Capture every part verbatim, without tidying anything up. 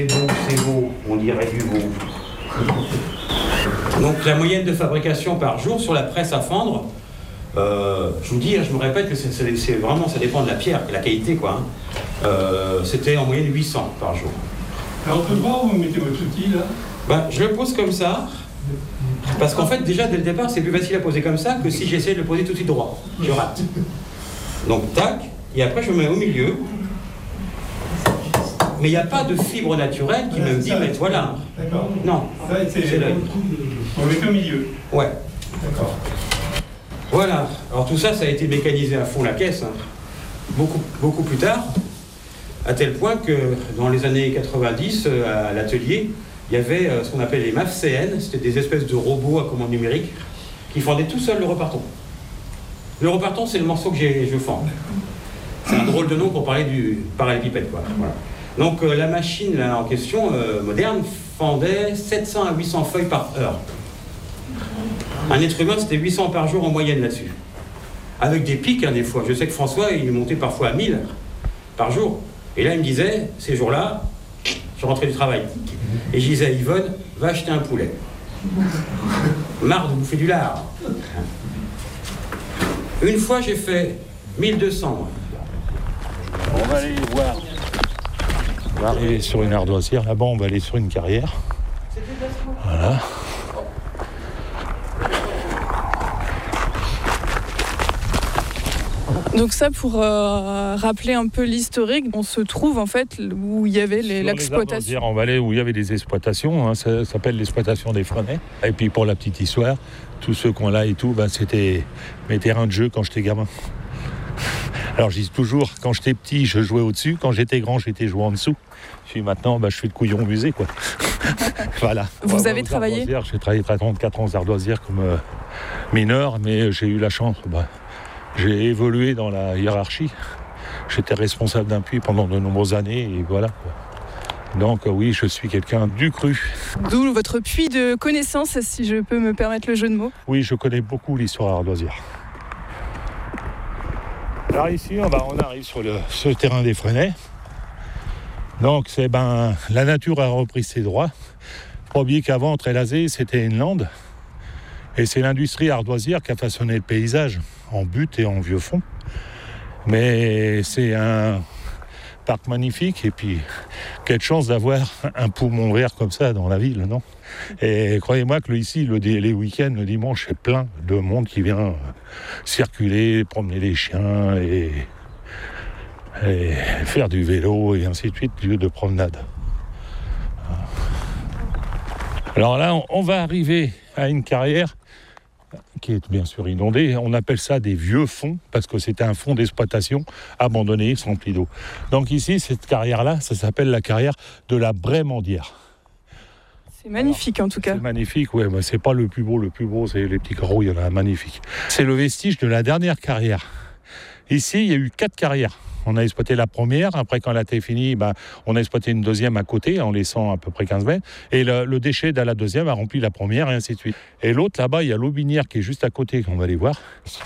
C'est beau, c'est beau, on dirait du beau. Donc la moyenne de fabrication par jour sur la presse à fendre, euh, je vous dis, je me répète que c'est, c'est, c'est vraiment, ça dépend de la pierre, de la qualité, quoi. Hein. Euh, c'était en moyenne huit cents par jour. Alors tout droit, vous mettez votre outil là? Ben, je le pose comme ça, parce qu'en fait, déjà, dès le départ, c'est plus facile à poser comme ça que si j'essaie de le poser tout de suite droit. Je rate. Donc, tac, et après, je me mets au milieu. Mais il n'y a pas de fibre naturelle qui me dit, mais voilà. D'accord. Non, ça, c'est, c'est l'œil. On le met au milieu. Ouais. D'accord. Voilà. Alors, tout ça, ça a été mécanisé à fond la caisse, hein. beaucoup, beaucoup plus tard, à tel point que dans les années quatre-vingt-dix, à l'atelier, il y avait ce qu'on appelait les M A F C N, c'était des espèces de robots à commande numérique qui fendaient tout seul le reparton. Le reparton, c'est le morceau que j'ai, je fends. C'est un drôle de nom pour parler du parallélépipède, quoi. Voilà. Donc euh, la machine là, en question, euh, moderne, fendait sept cents à huit cents feuilles par heure. Un être humain, c'était huit cents par jour en moyenne là-dessus. Avec des pics, hein, des fois. Je sais que François, il est monté parfois à mille par jour. Et là, il me disait, ces jours-là, je rentrais du travail. Et je disais à Yvonne, va acheter un poulet. Marre de bouffer du lard. Une fois, j'ai fait mille deux cents. On va aller voir. On va arriver sur une ardoisière. Là-bas, on va aller sur une carrière. Voilà. Donc ça, pour euh, rappeler un peu l'historique, on se trouve en fait où il y avait les, l'exploitation. On va aller où il y avait des exploitations, hein, ça, ça s'appelle l'exploitation des Frenets. Et puis pour la petite histoire, tous ceux qu'on a et tout, ben, c'était mes terrains de jeu quand j'étais gamin. Alors je dis toujours, quand j'étais petit, je jouais au-dessus, quand j'étais grand, j'étais joué en dessous. Puis maintenant, ben, je fais le couillon au musée, quoi. Voilà. Vous avez travaillé ? J'ai travaillé trente-quatre ans aux ardoisières comme euh, mineur, mais j'ai eu la chance. Ben, J'ai évolué dans la hiérarchie. J'étais responsable d'un puits pendant de nombreuses années et voilà. Donc oui, je suis quelqu'un du cru. D'où votre puits de connaissances, si je peux me permettre le jeu de mots. Oui, je connais beaucoup l'histoire ardoisière. Alors ici, on, va, on arrive sur le, ce terrain des Frenets. Donc c'est, ben, la nature a repris ses droits. Pas oublier qu'avant, Trélazé, c'était une lande. Et c'est l'industrie ardoisière qui a façonné le paysage, en butte et en vieux fond. Mais c'est un parc magnifique, et puis quelle chance d'avoir un poumon vert comme ça dans la ville, non ? Et croyez-moi que ici, le, les week-ends, le dimanche, c'est plein de monde qui vient circuler, promener les chiens, et, et faire du vélo, et ainsi de suite, lieu de promenade. Alors là, on, on va arriver à une carrière qui est bien sûr inondé. On appelle ça des vieux fonds, parce que c'était un fonds d'exploitation abandonné, rempli d'eau. Donc ici, cette carrière-là, ça s'appelle la carrière de la Brémandière. C'est magnifique. Alors, en tout cas. C'est magnifique, ouais, mais c'est pas le plus beau. Le plus beau, c'est les petits carreaux, il y en a un magnifique. C'est le vestige de la dernière carrière. Ici, il y a eu quatre carrières. On a exploité la première, après quand elle a été finie, ben, on a exploité une deuxième à côté en laissant à peu près quinze mètres, et le, le déchet de la deuxième a rempli la première, et ainsi de suite. Et l'autre, là-bas, il y a l'Aubinière qui est juste à côté, qu'on va aller voir.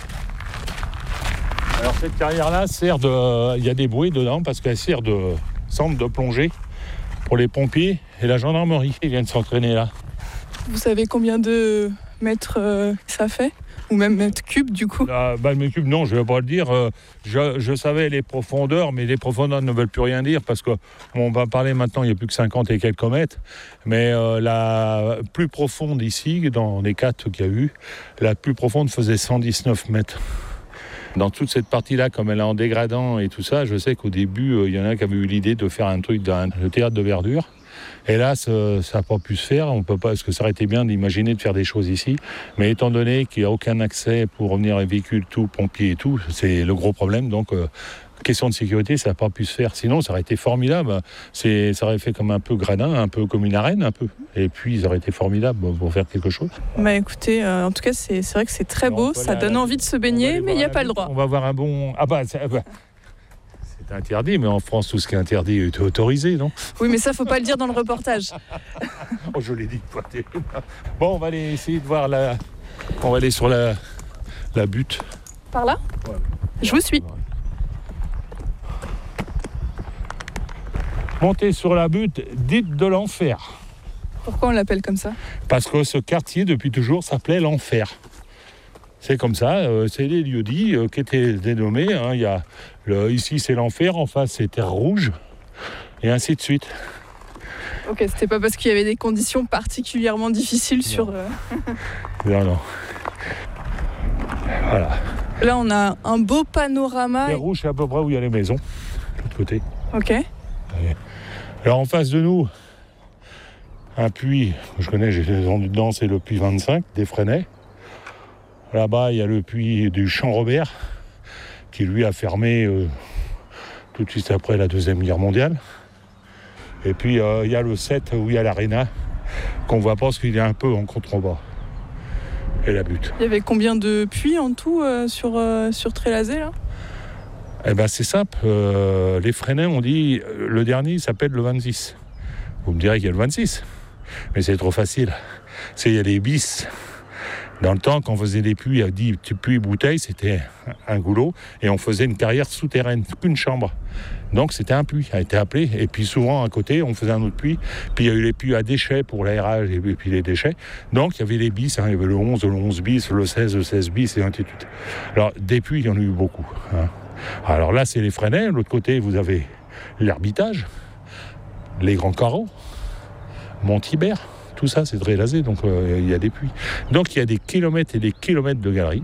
Alors cette carrière-là sert de... Il y a des bouées dedans, parce qu'elle sert de centre de plongée pour les pompiers et la gendarmerie. Ils viennent s'entraîner là. Vous savez combien de mètres euh, ça fait ? Ou même mètres cubes, du coup ? Ah, bah, le mètre cube, non, je ne vais pas le dire. Euh, je, je savais les profondeurs, mais les profondeurs ne veulent plus rien dire, parce qu'on bon, va parler maintenant, il n'y a plus que cinquante et quelques mètres. Mais euh, la plus profonde ici, dans les quatre qu'il y a eu, la plus profonde faisait cent dix-neuf mètres. Dans toute cette partie-là, comme elle est en dégradant et tout ça, je sais qu'au début, il euh, y en a qui avaient eu l'idée de faire un truc d'un le théâtre de verdure. Et là, ça n'a pas pu se faire. On peut pas, parce que ça aurait été bien d'imaginer de faire des choses ici. Mais étant donné qu'il n'y a aucun accès pour revenir les véhicules, tout, pompiers et tout, c'est le gros problème. Donc, euh, question de sécurité, ça n'a pas pu se faire. Sinon, ça aurait été formidable. C'est, ça aurait fait comme un peu gradin, un peu comme une arène, un peu. Et puis, ça aurait été formidable pour faire quelque chose. Bah écoutez, euh, en tout cas, c'est, c'est vrai que c'est très beau. Ça donne envie de se baigner, mais il n'y a pas le droit. On va voir un bon... Ah bah... Ça, bah. C'est interdit, mais en France, tout ce qui est interdit est autorisé, non ? Oui, mais ça, faut pas le dire dans le reportage. Oh, je l'ai dit. Bon, on va aller essayer de voir la... On va aller sur la, la butte. Par là ? Ouais. Je vous suis. Montez sur la butte dite de l'enfer. Pourquoi on l'appelle comme ça? Parce que ce quartier, depuis toujours, s'appelait l'enfer. C'est comme ça, euh, c'est les lieux-dits euh, qui étaient dénommés. Hein. Il y a le, ici, c'est l'enfer, en face, c'est Terre Rouge, et ainsi de suite. Ok, c'était pas parce qu'il y avait des conditions particulièrement difficiles non. sur... Euh... non, non. Voilà. Là, on a un beau panorama. Terre Rouge, c'est à peu près où il y a les maisons, de l'autre côté. Ok. Alors, en face de nous, un puits, que je connais, j'ai descendu dedans, c'est le puits vingt-cinq, des Fresnais. Là-bas, il y a le puits du Champ-Robert, qui lui a fermé euh, tout de suite après la Deuxième Guerre mondiale. Et puis, euh, il y a le sept, où il y a l'aréna, qu'on voit pas parce qu'il est un peu en contrebas. Et la butte. Il y avait combien de puits en tout euh, sur, euh, sur Trélazé, là? Eh ben, c'est simple. Euh, les Fresnais ont dit, le dernier, il s'appelle le vingt-six. Vous me direz qu'il y a le vingt-six. Mais c'est trop facile. C'est, il y a des bis. Dans le temps, quand on faisait des puits à dix puits bouteilles, c'était un goulot et on faisait une carrière souterraine, qu'une chambre. Donc c'était un puits, a été appelé. Et puis souvent à côté, on faisait un autre puits. Puis il y a eu les puits à déchets pour l'aérage et puis les déchets. Donc il y avait les bis, hein, il y avait le onze, le onze bis, le seize, le seize bis et ainsi de suite. Alors des puits, il y en a eu beaucoup. Hein. Alors là, c'est les Fresnais. De l'autre côté, vous avez l'Hermitage, les Grands Carreaux, Montibert. Tout ça, c'est Trélazé, donc euh, il y a des puits. Donc il y a des kilomètres et des kilomètres de galeries.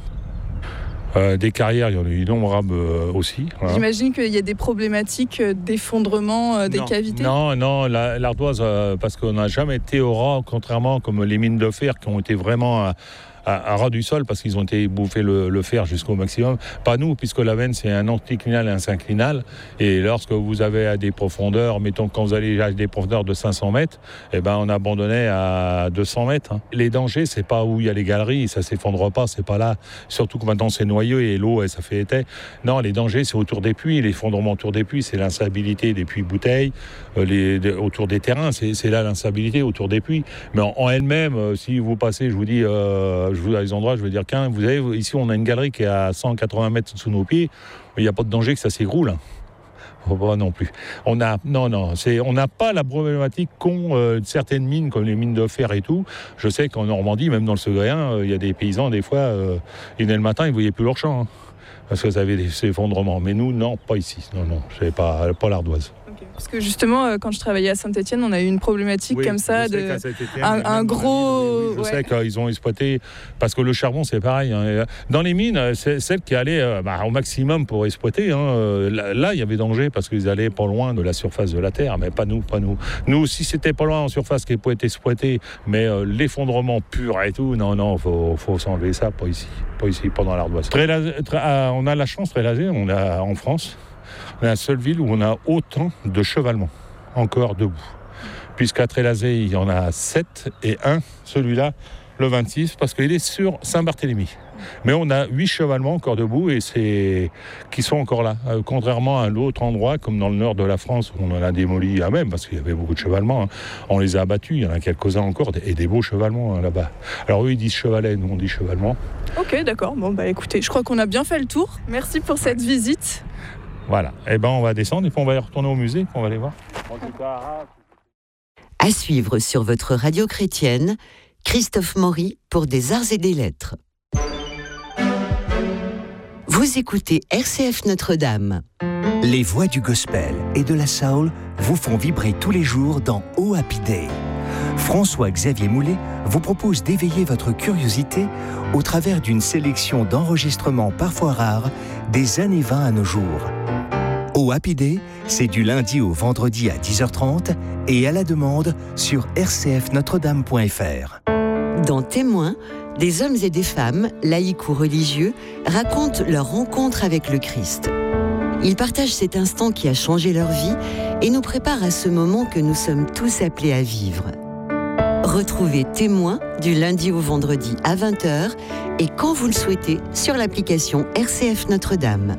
Euh, des carrières, il y en a eu innombrables euh, aussi. Voilà. J'imagine qu'il y a des problématiques d'effondrement euh, des non, cavités. Non, non, la, l'ardoise, euh, parce qu'on n'a jamais été au ras, contrairement comme les mines de fer qui ont été vraiment à, à, à ras du sol parce qu'ils ont été bouffés le, le fer jusqu'au maximum. Pas nous, puisque la veine, c'est un anticlinal et un synclinal. Et lorsque vous avez à des profondeurs, mettons quand vous allez à des profondeurs de cinq cents mètres, eh ben, on abandonnait à deux cents mètres. Hein. Les dangers, c'est pas où il y a les galeries, ça s'effondre pas, c'est pas là. Surtout que maintenant, c'est noyeux et l'eau, ça fait été. Non, les dangers, c'est autour des puits. L'effondrement autour des puits, c'est l'instabilité des puits bouteilles. Euh, les, de, autour des terrains, c'est, c'est là l'instabilité autour des puits. Mais en, en elle-même, euh, si vous passez, je vous dis, euh, je vous à des endroits, je veux dire qu'un, vous avez ici, on a une galerie qui est à cent quatre-vingts mètres sous nos pieds. Il n'y a pas de danger que ça s'écroule. Hein. Pas non plus. On a non non, c'est on n'a pas la problématique qu'ont euh, certaines mines comme les mines de fer et tout. Je sais qu'en Normandie, même dans le Segréen, il euh, y a des paysans des fois, euh, ils venaient le matin, ils voyaient plus leur champ hein, parce que ça avait des effondrements. Mais nous, non, pas ici. Non non, c'est pas pas l'ardoise. Parce que justement, quand je travaillais à Saint-Étienne, on a eu une problématique oui, comme ça, de un, un gros. Oui, je ouais. sais qu'ils ont exploité, parce que le charbon, c'est pareil. Hein. Dans les mines, c'est celle qui allait bah, au maximum pour exploiter. Hein. Là, il y avait danger parce qu'ils allaient pas loin de la surface de la terre, mais pas nous, pas nous. Nous, si c'était pas loin en surface qui pouvait être exploité, mais euh, l'effondrement pur et tout, non, non, faut, faut s'enlever ça, pas ici, pas ici, pas dans l'ardoise. Trélazé, très, euh, on a la chance, Trélazé, on a en France. On est la seule ville où on a autant de chevalements encore debout. Puisqu'à Trélazé, il y en a sept et un, celui-là, le vingt-six, parce qu'il est sur Saint-Barthélemy. Mais on a huit chevalements encore debout et c'est qui sont encore là. Euh, contrairement à l'autre endroit, comme dans le nord de la France, où on en a démoli à même, parce qu'il y avait beaucoup de chevalements. Hein. On les a abattus, il y en a quelques-uns encore, et des beaux chevalements hein, là-bas. Alors eux, ils disent chevalet, nous on dit chevalement. Ok, d'accord. Bon, bah écoutez, je crois qu'on a bien fait le tour. Merci pour cette visite. Voilà, et eh ben on va descendre et puis on va aller retourner au musée, puis on va aller voir. À suivre sur votre radio chrétienne, Christophe Maury pour des arts et des lettres. Vous écoutez R C F Notre-Dame. Les voix du gospel et de la soul vous font vibrer tous les jours dans Oh Happy Day. François-Xavier Moulet vous propose d'éveiller votre curiosité au travers d'une sélection d'enregistrements parfois rares des années vingt à nos jours. Oh Happy Day, c'est du lundi au vendredi à dix heures trente et à la demande sur r c f notre dame point f r. Dans Témoins, des hommes et des femmes, laïcs ou religieux, racontent leur rencontre avec le Christ. Ils partagent cet instant qui a changé leur vie et nous préparent à ce moment que nous sommes tous appelés à vivre. Retrouvez Témoins du lundi au vendredi à vingt heures et quand vous le souhaitez sur l'application R C F Notre-Dame.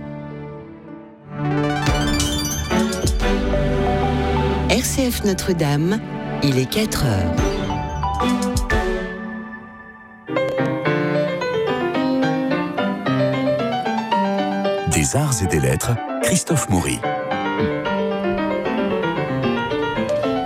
R C F Notre-Dame, il est quatre heures. Des arts et des lettres, Christophe Maury.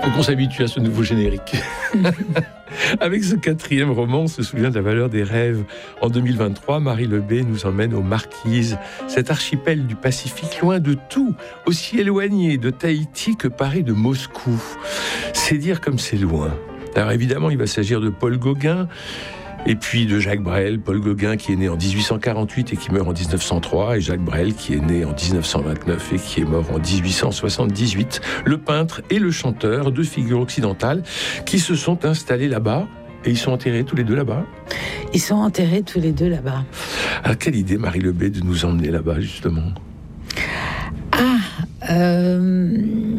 Faut qu'on s'habitue à ce nouveau générique. Avec ce quatrième roman, on se souvient de la valeur des rêves. En deux mille vingt-trois, Marie Lebet nous emmène aux Marquises, cet archipel du Pacifique, loin de tout, aussi éloigné de Tahiti que Paris de Moscou. C'est dire comme c'est loin. Alors évidemment, il va s'agir de Paul Gauguin, et puis de Jacques Brel. Paul Gauguin qui est né en dix-huit cent quarante-huit et qui meurt en dix-neuf cent trois, et Jacques Brel qui est né en dix-neuf cent vingt-neuf et qui est mort en dix-huit cent soixante-dix-huit. Le peintre et le chanteur, deux figures occidentales qui se sont installées là-bas, et ils sont enterrés tous les deux là-bas. Ils sont enterrés tous les deux là-bas. Alors quelle idée, Marie Lebet, de nous emmener là-bas justement? Ah, euh,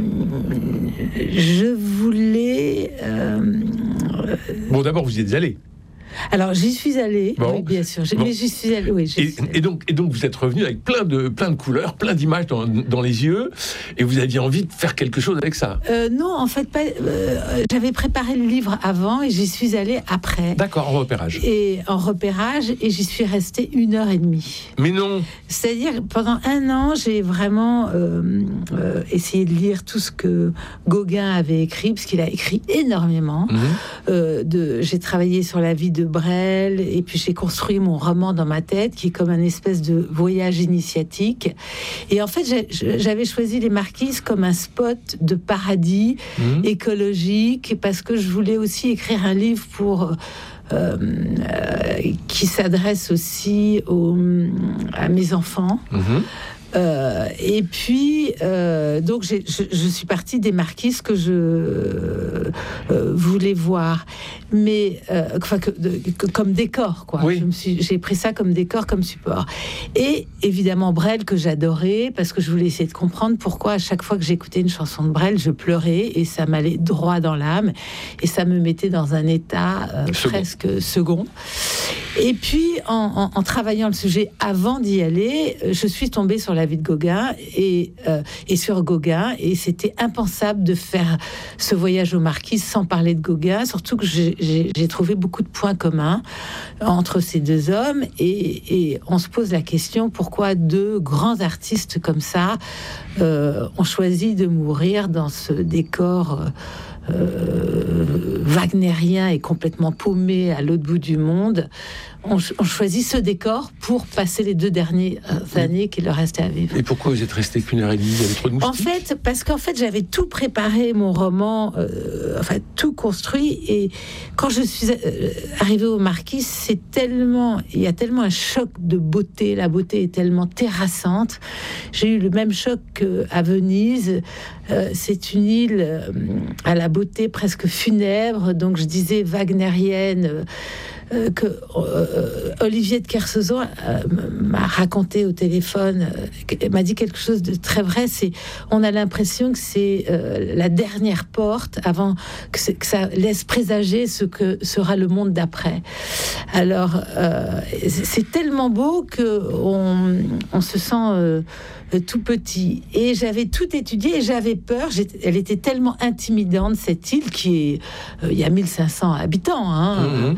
je voulais... Euh, bon, d'abord, vous y êtes allé. Alors, j'y suis allée, bon. Oui, bien sûr. Bon. Mais j'y suis allée, oui. Et, suis allée. et, donc, et donc, vous êtes revenu avec plein de, plein de couleurs, plein d'images dans, dans les yeux, et vous aviez envie de faire quelque chose avec ça. Euh, non, en fait, pas. Euh, j'avais préparé le livre avant, et j'y suis allée après. D'accord, en repérage. Et en repérage, et j'y suis restée une heure et demie. Mais non. C'est-à-dire, pendant un an, j'ai vraiment euh, euh, essayé de lire tout ce que Gauguin avait écrit, parce qu'il a écrit énormément. Mmh. Euh, de, j'ai travaillé sur la vie de Brel, et puis j'ai construit mon roman dans ma tête, qui est comme un espèce de voyage initiatique. Et en fait, j'ai, j'avais choisi les Marquises comme un spot de paradis mmh. écologique, parce que je voulais aussi écrire un livre pour... Euh, euh, qui s'adresse aussi aux, à mes enfants. Mmh. Euh, et puis, euh, donc, j'ai, je, je suis partie des Marquises que je euh, voulais voir, mais euh, enfin, que, de, que, comme décor, quoi. Oui. Je me suis, j'ai pris ça comme décor, comme support. Et évidemment, Brel, que j'adorais, parce que je voulais essayer de comprendre pourquoi, à chaque fois que j'écoutais une chanson de Brel, je pleurais, et ça m'allait droit dans l'âme, et ça me mettait dans un état euh, presque second. Et puis, en, en, en travaillant le sujet avant d'y aller, je suis tombée sur la vie de Gauguin et, euh, et sur Gauguin, et c'était impensable de faire ce voyage aux Marquises sans parler de Gauguin, surtout que j'ai, j'ai, j'ai trouvé beaucoup de points communs entre ces deux hommes, et, et on se pose la question, pourquoi deux grands artistes comme ça euh, ont choisi de mourir dans ce décor euh, Euh, wagnérien et complètement paumé à l'autre bout du monde. On, on choisit ce décor pour passer les deux dernières années qu'il leur restait à vivre. Et pourquoi vous êtes resté qu'une heure et demie? Il y avait trop de moustiques? En fait, parce qu'en fait, j'avais tout préparé, mon roman, euh, enfin tout construit, et quand je suis euh, arrivée aux Marquises, c'est tellement, il y a tellement un choc de beauté. La beauté est tellement terrassante. J'ai eu le même choc qu'à Venise. Euh, c'est une île euh, à la beauté presque funèbre, donc je disais wagnérienne, euh, euh, que euh, Olivier de Kersauzon euh, m'a raconté au téléphone, euh, m'a dit quelque chose de très vrai. C'est, on a l'impression que c'est euh, la dernière porte avant que, c'est, que ça laisse présager ce que sera le monde d'après. Alors euh, c'est tellement beau que on, on se sent euh, tout petit, et j'avais tout étudié et j'avais peur. J'étais, elle était tellement intimidante, cette île qui est, euh, il y a mille cinq cents habitants, hein, mmh.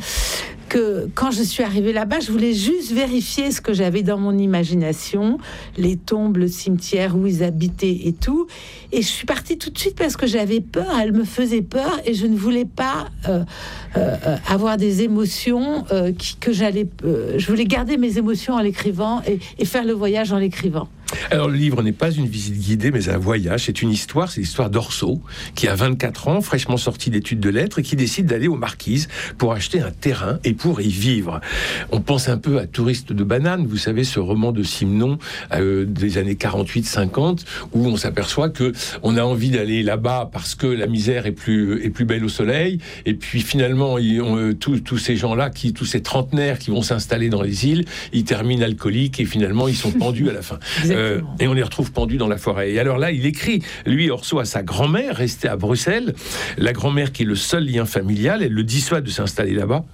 que quand je suis arrivée là-bas, je voulais juste vérifier ce que j'avais dans mon imagination, les tombes, le cimetière où ils habitaient et tout. Et je suis partie tout de suite parce que j'avais peur, elle me faisait peur, et je ne voulais pas euh, euh, avoir des émotions euh, qui, que j'allais... Euh, je voulais garder mes émotions en l'écrivant et, et faire le voyage en l'écrivant. Alors, le livre n'est pas une visite guidée, mais un voyage. C'est une histoire, c'est l'histoire d'Orso, qui a vingt-quatre ans, fraîchement sorti d'études de lettres, et qui décide d'aller aux Marquises pour acheter un terrain et pour y vivre. On pense un peu à Touriste de banane, vous savez, ce roman de Simenon euh, des années quarante-huit cinquante, où on s'aperçoit que on a envie d'aller là-bas parce que la misère est plus, est plus belle au soleil, et puis finalement, ils ont, euh, tous, tous ces gens-là, qui, tous ces trentenaires qui vont s'installer dans les îles, ils terminent alcooliques, et finalement, ils sont pendus à la fin. Euh, et on les retrouve pendus dans la forêt. Et alors là, il écrit, lui, Orso, à sa grand-mère, restée à Bruxelles. La grand-mère qui est le seul lien familial, elle le dissuade de s'installer là-bas.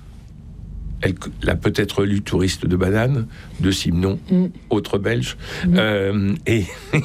Elle l'a peut-être lu Touriste de banane, de Simenon, mm. autre belge. Mm. Euh, et,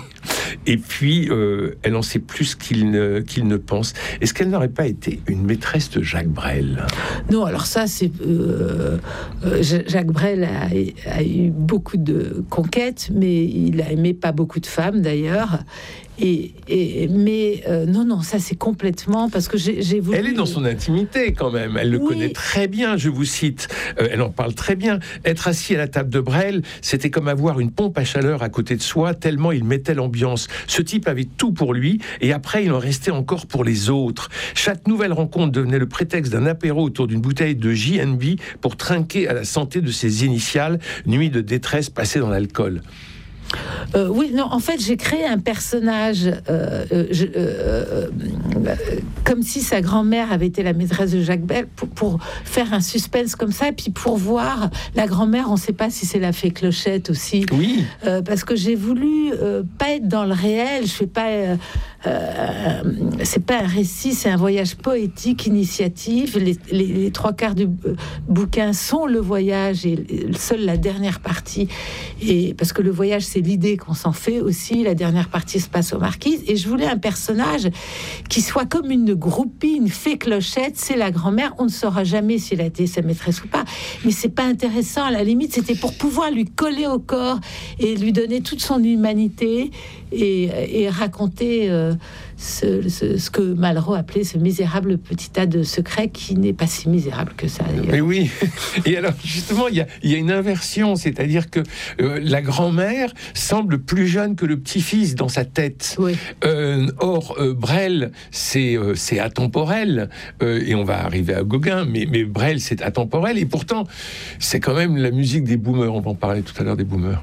et puis, euh, elle en sait plus qu'il ne, qu'il ne pense. Est-ce qu'elle n'aurait pas été une maîtresse de Jacques Brel? Non, alors ça, c'est... Euh, euh, Jacques Brel a, a eu beaucoup de conquêtes, mais il a aimé pas beaucoup de femmes, d'ailleurs. Et, et, mais euh, non, non, ça c'est complètement parce que j'ai, j'ai voulu... Elle est dans son intimité quand même, elle le Oui. connaît très bien, je vous cite, euh, elle en parle très bien. Être assis à la table de Brel, c'était comme avoir une pompe à chaleur à côté de soi, tellement il mettait l'ambiance. Ce type avait tout pour lui, et après il en restait encore pour les autres. Chaque nouvelle rencontre devenait le prétexte d'un apéro autour d'une bouteille de J N B pour trinquer à la santé de ses initiales, nuit de détresse passée dans l'alcool. Euh, oui, non, en fait, j'ai créé un personnage euh, euh, je, euh, euh, comme si sa grand-mère avait été la maîtresse de Jacques Brel pour, pour faire un suspense comme ça, et puis pour voir la grand-mère, on ne sait pas si c'est la fée Clochette aussi. Oui. Euh, parce que j'ai voulu euh, pas être dans le réel, je fais pas... Euh, Euh, c'est pas un récit, c'est un voyage poétique, initiative. Les, les, les trois quarts du euh, bouquin sont le voyage et seule la dernière partie. Et parce que le voyage, c'est l'idée qu'on s'en fait aussi. La dernière partie se passe aux Marquises. Et je voulais un personnage qui soit comme une groupie, une fée Clochette. C'est la grand-mère. On ne saura jamais si elle a été sa maîtresse ou pas. Mais c'est pas intéressant. À la limite, c'était pour pouvoir lui coller au corps et lui donner toute son humanité et, et raconter. Euh, Ce, ce, ce que Malraux appelait ce misérable petit tas de secrets qui n'est pas si misérable que ça d'ailleurs. Mais oui, et alors justement il y a, il y a une inversion, c'est-à-dire que euh, la grand-mère semble plus jeune que le petit-fils dans sa tête. Oui. Euh, or euh, Brel c'est, euh, c'est atemporel, euh, et on va arriver à Gauguin, mais, mais Brel c'est atemporel, et pourtant c'est quand même la musique des boomers, on va en parler tout à l'heure des boomers.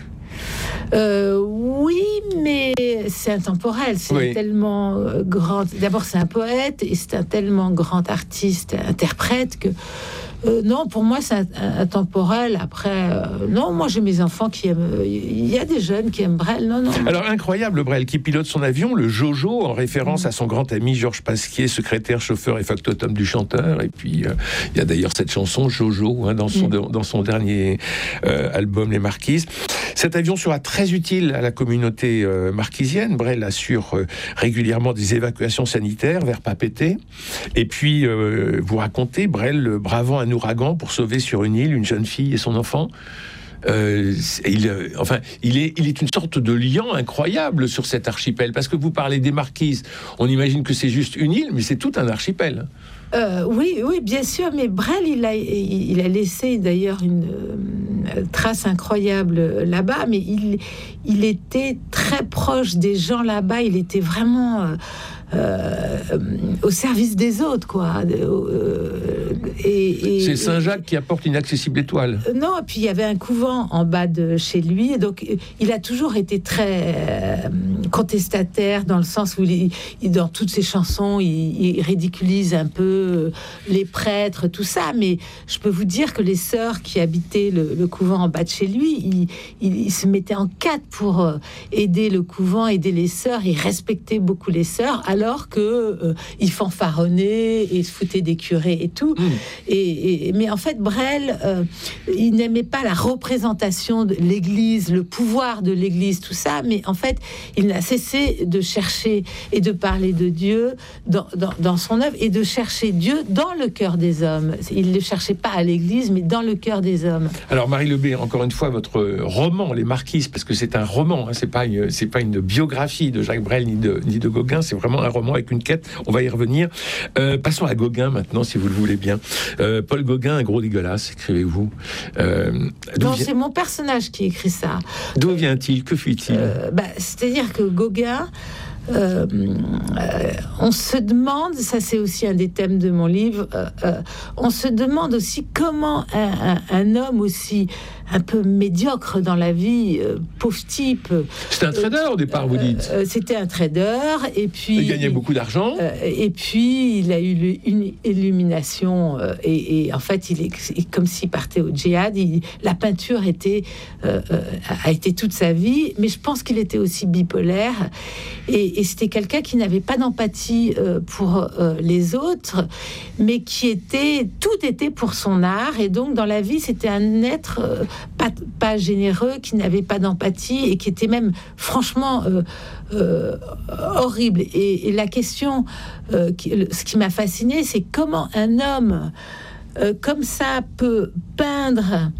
Euh, oui, mais c'est intemporel, c'est Oui. tellement euh, grand. D'abord, c'est un poète et c'est un tellement grand artiste, interprète que euh, non, pour moi, c'est intemporel. Après, euh, non, moi j'ai mes enfants qui aiment. Il y a des jeunes qui aiment Brel. Non, non. Alors incroyable, Brel qui pilote son avion, le Jojo, en référence mmh. à son grand ami Georges Pasquier, secrétaire, chauffeur et factotum du chanteur. Et puis euh, il y a d'ailleurs cette chanson Jojo hein, dans son mmh. dans son dernier euh, album Les Marquises. Cet avion sera très utile à la communauté euh, marquisienne. Brel assure euh, régulièrement des évacuations sanitaires vers Papeete. Et puis euh, vous racontez Brel bravant un ouragan pour sauver sur une île une jeune fille et son enfant. Euh, il, euh, enfin, il est, il est une sorte de liant incroyable sur cet archipel, parce que vous parlez des Marquises, on imagine que c'est juste une île, mais c'est tout un archipel. Euh, oui, oui, bien sûr, mais Brel, il a, il a laissé d'ailleurs une euh, trace incroyable là-bas, mais il, il était très proche des gens là-bas, il était vraiment... Euh, Euh, au service des autres, quoi. Euh, et, et, c'est Saint-Jacques qui apporte une accessible étoile. Euh, non, et puis il y avait un couvent en bas de chez lui, et donc il a toujours été très euh, contestataire dans le sens où il, il, dans toutes ses chansons, il, il ridiculise un peu les prêtres, tout ça. Mais je peux vous dire que les sœurs qui habitaient le, le couvent en bas de chez lui, ils il, il se mettaient en quatre pour euh, aider le couvent, aider les sœurs. Il respectait beaucoup les sœurs. Alors que euh, il fanfaronnait et se foutait des curés et tout. Mmh. Et, et mais en fait, Brel, euh, il n'aimait pas la représentation de l'Église, le pouvoir de l'Église, tout ça. Mais en fait, il n'a cessé de chercher et de parler de Dieu dans, dans, dans son œuvre et de chercher Dieu dans le cœur des hommes. Il ne le cherchait pas à l'Église, mais dans le cœur des hommes. Alors Marie Lebé, encore une fois, votre roman Les Marquises, parce que c'est un roman, hein, c'est pas une, c'est pas une biographie de Jacques Brel ni de, ni de Gauguin, c'est vraiment un roman avec une quête, on va y revenir. Euh, passons à Gauguin maintenant, si vous le voulez bien. Euh, Paul Gauguin, un gros dégueulasse, écrivez-vous. Euh, non, vient... c'est mon personnage qui écrit ça. D'où vient-il? Que fit-il? euh, bah, C'est-à-dire que Gauguin, euh, euh, on se demande, ça c'est aussi un des thèmes de mon livre, euh, euh, on se demande aussi comment un, un, un homme aussi un peu médiocre dans la vie, euh, pauvre type. C'était un trader au départ, vous dites. Euh, c'était un trader, et puis... Il gagnait beaucoup d'argent. Euh, et puis, il a eu une illumination, euh, et, et en fait, il est comme s'il partait au djihad. Il, la peinture était, euh, euh, a été toute sa vie, mais je pense qu'il était aussi bipolaire, et, et c'était quelqu'un qui n'avait pas d'empathie euh, pour euh, les autres, mais qui était... Tout était pour son art, et donc, dans la vie, c'était un être... Euh, Pas, pas généreux, qui n'avait pas d'empathie et qui était même franchement euh, euh, horrible. Et, et la question, euh, qui, ce qui m'a fascinée, c'est comment un homme euh, comme ça peut peindre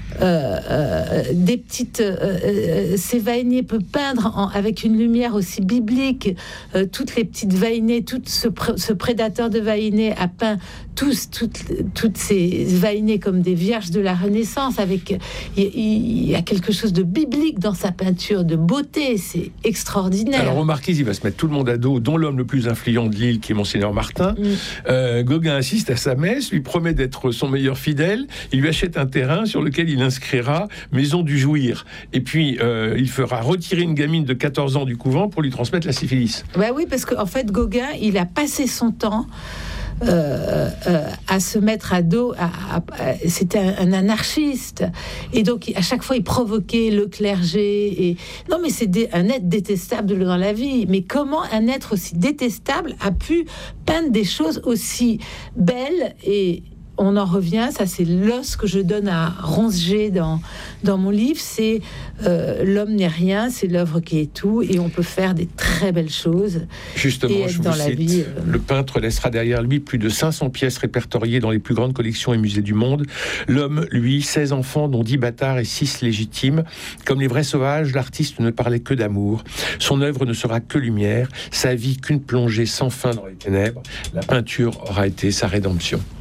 euh, euh, des petites... Euh, Sévigné peut peindre en, avec une lumière aussi biblique. Euh, toutes les petites Vainé, tout ce, pr- ce prédateur de Vainé a peint tous, toutes, toutes ces Vainé comme des vierges de la Renaissance. Avec, il, il y a quelque chose de biblique dans sa peinture, de beauté. C'est extraordinaire. Alors, au Marquise, il va se mettre tout le monde à dos, dont l'homme le plus influent de l'île, qui est Monseigneur Martin. Mm. Euh, Gauguin insiste à sa messe, lui promet d'être son meilleur fidèle. Il lui achète un terrain sur lequel il inscrira Maison du Jouir. Et puis, euh, il fera retirer une gamine de quatorze ans du couvent pour lui transmettre la syphilis. Bah oui, parce qu'en fait, Gauguin, il a passé son temps Euh, euh, à se mettre à dos. À, à, à, c'était un, un anarchiste, et donc à chaque fois il provoquait le clergé. Et non, mais c'est dé, un être détestable dans la vie. Mais comment un être aussi détestable a pu peindre des choses aussi belles? Et on en revient, ça c'est l'os que je donne à Ronceger dans, dans mon livre, c'est euh, l'homme n'est rien, c'est l'œuvre qui est tout, et on peut faire des très belles choses. Justement, je vous dans la cite, vie, euh... le peintre laissera derrière lui plus de cinq cents pièces répertoriées dans les plus grandes collections et musées du monde. L'homme, lui, seize enfants, dont dix bâtards et six légitimes. Comme les vrais sauvages, l'artiste ne parlait que d'amour. Son œuvre ne sera que lumière, sa vie qu'une plongée sans fin dans les ténèbres. La peinture aura été sa rédemption.